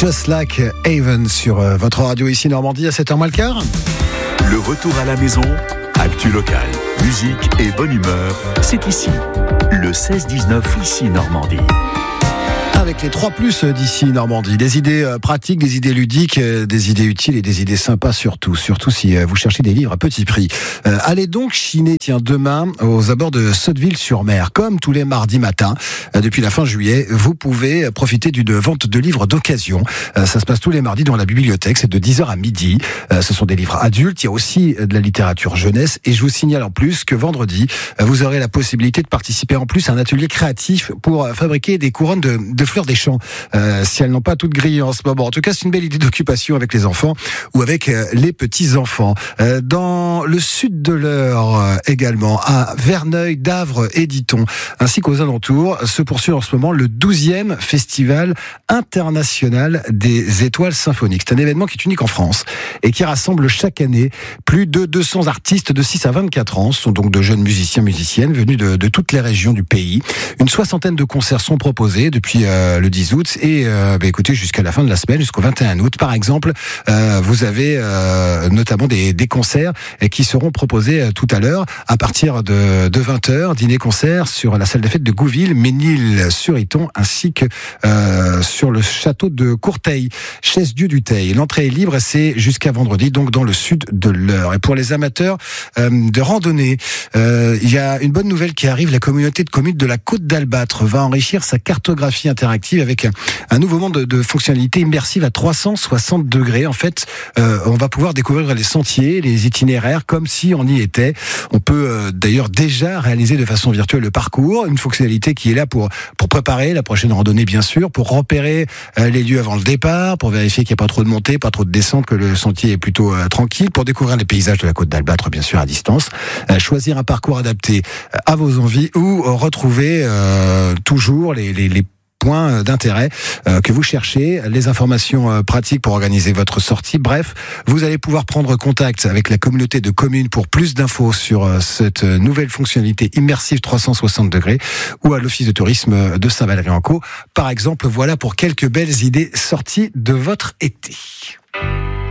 Just Like Haven sur votre radio ici Normandie à 7h moins le quart. Le retour à la maison, actu locale, musique et bonne humeur, c'est ici. Le 16-19 ici Normandie. Avec les 3+ d'ici Normandie, des idées pratiques, des idées ludiques, des idées utiles et des idées sympas surtout si vous cherchez des livres à petit prix. Allez donc chiner demain aux abords de Sotteville-sur-Mer, comme tous les mardis matins depuis la fin juillet, vous pouvez profiter d'une vente de livres d'occasion. Ça se passe tous les mardis dans la bibliothèque, c'est de 10h à midi. Ce sont des livres adultes, il y a aussi de la littérature jeunesse et je vous signale en plus que vendredi, vous aurez la possibilité de participer en plus à un atelier créatif pour fabriquer des couronnes de fleurs des champs, si elles n'ont pas toutes grillé en ce moment. En tout cas, c'est une belle idée d'occupation avec les enfants ou avec les petits-enfants. Dans le sud de l'Eure également, à Verneuil, Davre et Diton, ainsi qu'aux alentours, se poursuit en ce moment le 12e Festival international des étoiles symphoniques. C'est un événement qui est unique en France et qui rassemble chaque année plus de 200 artistes de 6 à 24 ans. Ce sont donc de jeunes musiciennes venus de toutes les régions du pays. Une soixantaine de concerts sont proposés depuis le 10 août et écoutez, jusqu'à la fin de la semaine, jusqu'au 21 août par exemple, vous avez notamment des concerts qui seront proposés tout à l'heure à partir de 20h, dîner-concert sur la salle des fêtes de Gouville, Ménil-sur-Iton ainsi que sur le château de Courteil, Chaise-Dieu du Teil. L'entrée est libre et c'est jusqu'à vendredi, donc dans le sud de l'Eure. Et pour les amateurs de randonnée, il y a une bonne nouvelle qui arrive. La communauté de communes de la Côte d'Albâtre va enrichir sa cartographie interactive avec un nouveau monde de fonctionnalités immersives à 360 degrés. En fait, on va pouvoir découvrir les sentiers, les itinéraires comme si on y était. On peut d'ailleurs déjà réaliser de façon virtuelle le parcours, une fonctionnalité qui est là pour préparer la prochaine randonnée bien sûr, pour repérer les lieux avant le départ, pour vérifier qu'il n'y a pas trop de montée, pas trop de descente, que le sentier est plutôt tranquille, pour découvrir les paysages de la Côte d'Albâtre bien sûr à distance, choisir un parcours adapté à vos envies ou retrouver toujours les points d'intérêt que vous cherchez, les informations pratiques pour organiser votre sortie. Bref, vous allez pouvoir prendre contact avec la communauté de communes pour plus d'infos sur cette nouvelle fonctionnalité immersive 360 degrés ou à l'office de tourisme de Saint-Valery-en-Caux. Par exemple, voilà pour quelques belles idées sorties de votre été.